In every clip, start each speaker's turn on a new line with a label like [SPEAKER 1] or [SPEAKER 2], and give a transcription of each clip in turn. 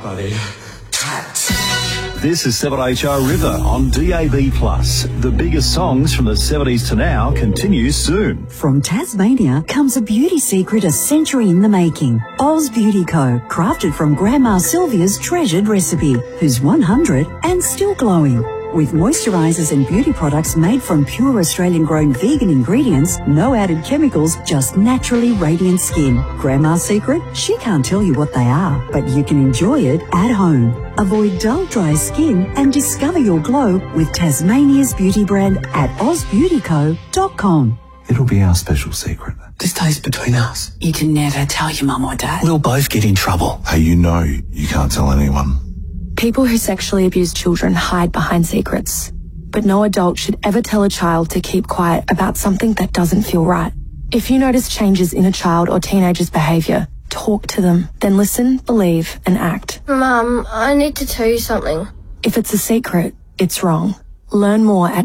[SPEAKER 1] buddy.
[SPEAKER 2] This is 7HR River on DAB+. The biggest songs from the 70s to now continues soon.
[SPEAKER 3] From Tasmania comes a beauty secret a century in the making. Oz Beauty Co. Crafted from Grandma Sylvia's treasured recipe, who's 100 and still glowing. With moisturisers and beauty products made from pure Australian-grown vegan ingredients, no added chemicals, just naturally radiant skin. Grandma's secret? She can't tell you what they are, but you can enjoy it at home. Avoid dull, dry skin and discover your glow with Tasmania's beauty brand at ozbeautyco.com.
[SPEAKER 4] It'll be our special secret.
[SPEAKER 1] This stays between us.
[SPEAKER 5] You can never tell your mum or dad.
[SPEAKER 1] We'll both get in trouble.
[SPEAKER 4] Hey, you know you can't tell anyone.
[SPEAKER 6] People who sexually abuse children hide behind secrets, but no adult should ever tell a child to keep quiet about something that doesn't feel right. If you notice changes in a child or teenager's behaviour, talk to them, then listen, believe and act.
[SPEAKER 7] Mum, I need to tell you something.
[SPEAKER 6] If it's a secret, it's wrong. Learn more at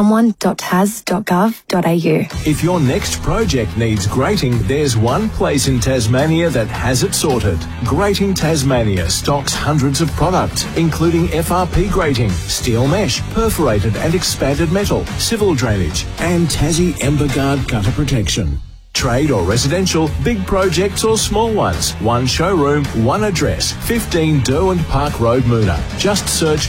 [SPEAKER 6] tellsomeone.tas.gov.au.
[SPEAKER 8] If your next project needs grating, there's one place in Tasmania that has it sorted. Grating Tasmania stocks hundreds of products, including FRP grating, steel mesh, perforated and expanded metal, civil drainage, and Tassie Emberguard gutter protection. Trade or residential, big projects or small ones. One showroom, one address, 15 Derwent Park Road, Moona. Just search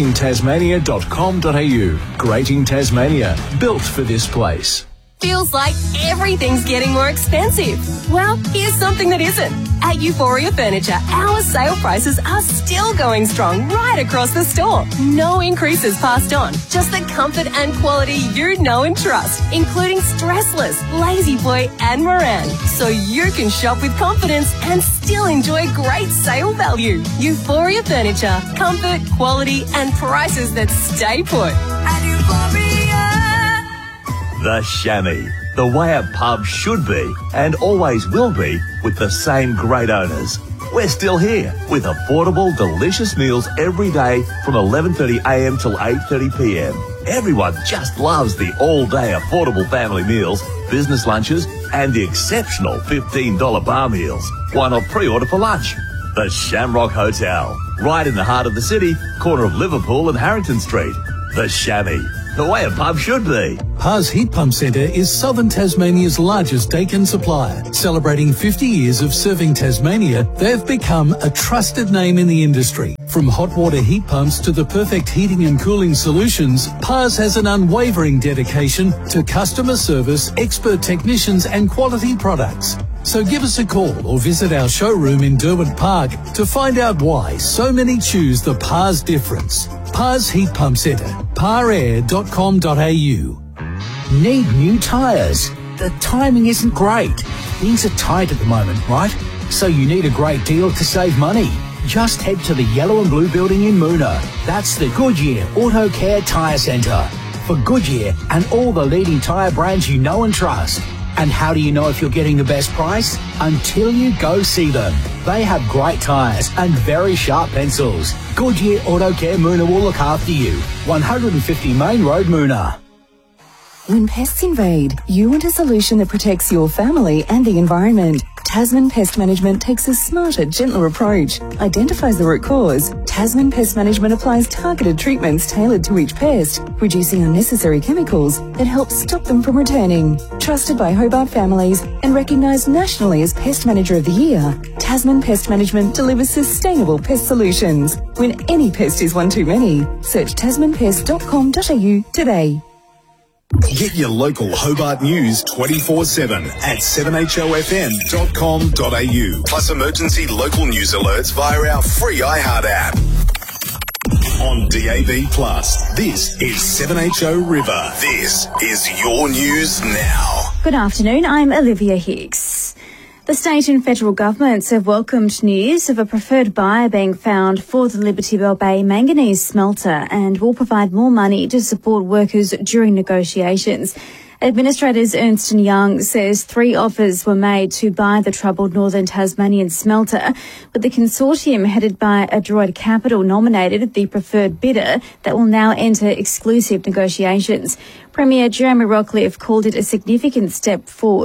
[SPEAKER 8] gratingtasmania.com.au. Grating Tasmania, built for this place.
[SPEAKER 9] Feels like everything's getting more expensive. Well, here's something that isn't. At Euphoria Furniture, our sale prices are still going strong right across the store. No increases passed on, just the comfort and quality you know and trust, including Stressless, Lazy Boy and Moran. So you can shop with confidence and still enjoy great sale value. Euphoria Furniture, comfort, quality and prices that stay put. At Euphoria.
[SPEAKER 2] The Chamois, the way a pub should be and always will be, with the same great owners. We're still here with affordable, delicious meals every day from 11:30am till 8:30pm. Everyone just loves the all-day affordable family meals, business lunches and the exceptional $15 bar meals. Why not pre-order for lunch? The Shamrock Hotel, right in the heart of the city, corner of Liverpool and Harrington Street. The Chamois, the way a pub should be.
[SPEAKER 10] Pars Heat Pump Centre is southern Tasmania's largest Dakin supplier. Celebrating 50 years of serving Tasmania, they've become a trusted name in the industry. From hot water heat pumps to the perfect heating and cooling solutions, Pars has an unwavering dedication to customer service, expert technicians and quality products. So give us a call or visit our showroom in Derwent Park to find out why so many choose the Pars difference. Pars Heat Pump Centre, parair.com.au.
[SPEAKER 11] Need new tyres? The timing isn't great. Things are tight at the moment, right? So you need a great deal to save money. Just head to the Yellow and Blue building in Moona. That's the Goodyear Auto Care Tyre Centre. For Goodyear and all the leading tyre brands you know and trust. And how do you know if you're getting the best price? Until you go see them. They have great tyres and very sharp pencils. Goodyear Auto Care Moona will look after you. 150 Main Road, Moona.
[SPEAKER 6] When pests invade, you want a solution that protects your family and the environment. Tasman Pest Management takes a smarter, gentler approach, identifies the root cause. Tasman Pest Management applies targeted treatments tailored to each pest, reducing unnecessary chemicals that help stop them from returning. Trusted by Hobart families and recognised nationally as Pest Manager of the Year, Tasman Pest Management delivers sustainable pest solutions. When any pest is one too many, search tasmanpest.com.au today.
[SPEAKER 12] Get your local Hobart news 24/7 at 7HOFM.com.au. Plus emergency local news alerts via our free iHeart app. On DAB+, this is 7HO River. This is your news now.
[SPEAKER 13] Good afternoon, I'm Olivia Hicks. The state and federal governments have welcomed news of a preferred buyer being found for the Liberty Bell Bay manganese smelter and will provide more money to support workers during negotiations. Administrators Ernst & Young says 3 offers were made to buy the troubled Northern Tasmanian smelter, with the consortium headed by Adroit Capital nominated the preferred bidder that will now enter exclusive negotiations. Premier Jeremy Rockliff called it a significant step forward.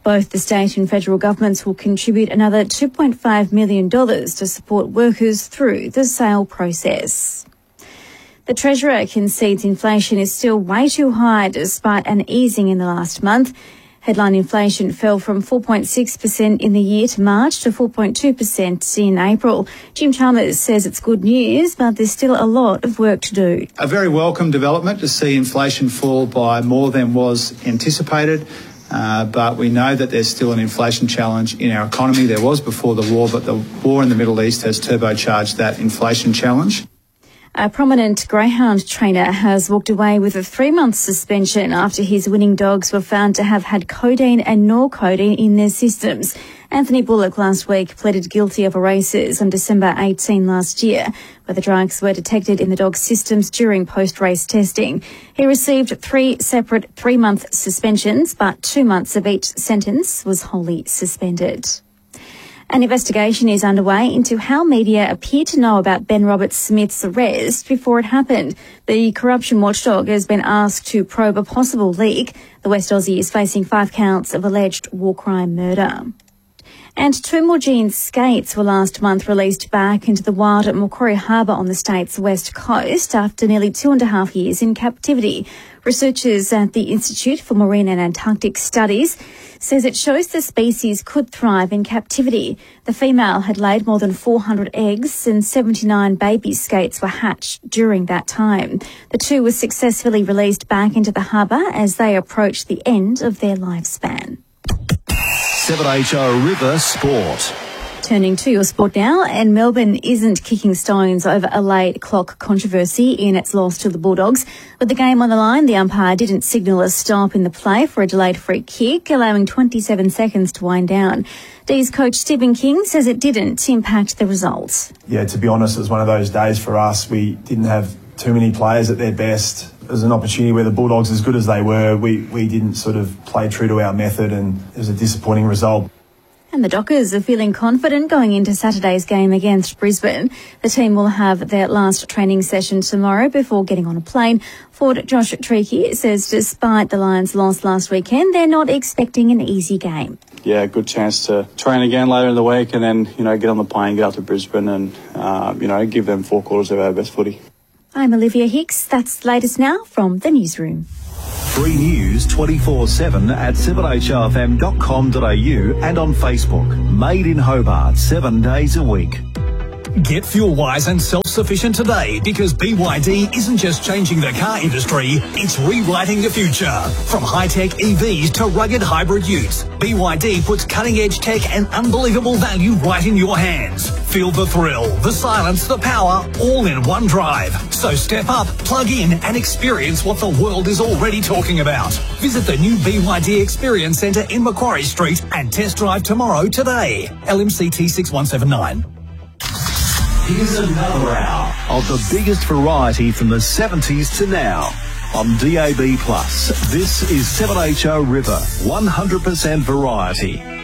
[SPEAKER 13] Both the state and federal governments will contribute another $2.5 million to support workers through the sale process. The Treasurer concedes inflation is still way too high despite an easing in the last month. Headline inflation fell from 4.6% in the year to March to 4.2% in April. Jim Chalmers says it's good news, but there's still a lot of work to do.
[SPEAKER 14] A very welcome development to see inflation fall by more than was anticipated. But we know that there's still an inflation challenge in our economy. There was before the war, but the war in the Middle East has turbocharged that inflation challenge.
[SPEAKER 13] A prominent greyhound trainer has walked away with a 3-month suspension after his winning dogs were found to have had codeine and norcodeine in their systems. Anthony Bullock last week pleaded guilty of a races on December 18 last year, where the drugs were detected in the dog's systems during post-race testing. He received 3 separate 3-month suspensions, but 2 months of each sentence was wholly suspended. An investigation is underway into how media appeared to know about Ben Roberts-Smith's arrest before it happened. The corruption watchdog has been asked to probe a possible leak. The West Aussie is facing 5 counts of alleged war crime murder. And 2 Moorjean skates were last month released back into the wild at Macquarie Harbour on the state's west coast after nearly 2.5 years in captivity. Researchers at the Institute for Marine and Antarctic Studies says it shows the species could thrive in captivity. The female had laid more than 400 eggs and 79 baby skates were hatched during that time. The 2 were successfully released back into the harbour as they approached the end of their lifespan.
[SPEAKER 8] 7HO River Sport.
[SPEAKER 13] Turning to your sport now, and Melbourne isn't kicking stones over a late clock controversy in its loss to the Bulldogs. With the game on the line, the umpire didn't signal a stop in the play for a delayed free kick, allowing 27 seconds to wind down. D's coach Stephen King says it didn't impact the results.
[SPEAKER 15] Yeah, to be honest, it was one of those days for us. We didn't have too many players at their best. It was an opportunity where the Bulldogs, as good as they were, we didn't sort of play true to our method, and it was a disappointing result.
[SPEAKER 13] And the Dockers are feeling confident going into Saturday's game against Brisbane. The team will have their last training session tomorrow before getting on a plane. Forward Josh Treacy says despite the Lions' loss last weekend, they're not expecting an easy game.
[SPEAKER 16] Yeah, good chance to train again later in the week and then, get on the plane, get up to Brisbane and, give them 4 quarters of our best footy.
[SPEAKER 13] I'm Olivia Hicks. That's the latest now from the newsroom.
[SPEAKER 8] Free news 24/7 at 7HRFM.com.au and on Facebook. Made in Hobart 7 days a week.
[SPEAKER 17] Get fuel-wise and self-sufficient today because BYD isn't just changing the car industry, it's rewriting the future. From high-tech EVs to rugged hybrid utes, BYD puts cutting-edge tech and unbelievable value right in your hands. Feel the thrill, the silence, the power, all in one drive. So step up, plug in and experience what the world is already talking about. Visit the new BYD Experience Centre in Macquarie Street and test drive tomorrow today. LMCT 6179.
[SPEAKER 8] Here's another hour of the biggest variety from the 70s to now. On DAB+, this is 7HO River, 100% variety.